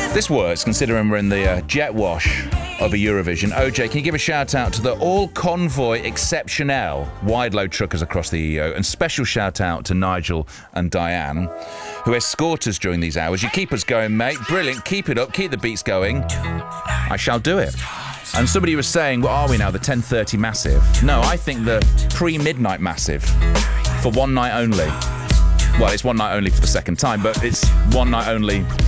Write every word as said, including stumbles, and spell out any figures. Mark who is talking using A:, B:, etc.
A: This works considering we're in the uh, jet wash of a Eurovision. O J, can you give a shout out to the All Convoy Exceptionnel wide load truckers across the E U, and special shout out to Nigel and Diane, who escort us during these hours. You keep us going, mate. Brilliant. Keep it up. Keep the beats going. I shall do it. And somebody was saying, what are we now, the ten thirty massive? No, I think the pre-midnight massive for one night only. Well, it's one night only for the second time, but it's one night only